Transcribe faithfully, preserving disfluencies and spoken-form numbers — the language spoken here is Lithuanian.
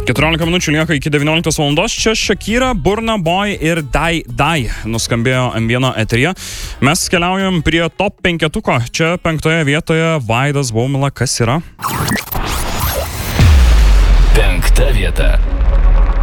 keturiolika minučių lieka iki devynioliktos valandos. Čia Shakira, Burna Boy ir Die Die nuskambėjo M vieno eteryje. Mes keliaujam prie top penketuko. Čia penktoje vietoje Vaidas Baumila. Kas yra? Penkta vieta.